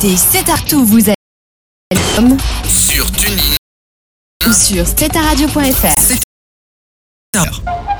écoutez C'est Artou, vous êtes sur TuneIn ou sur staradio.fr. C'est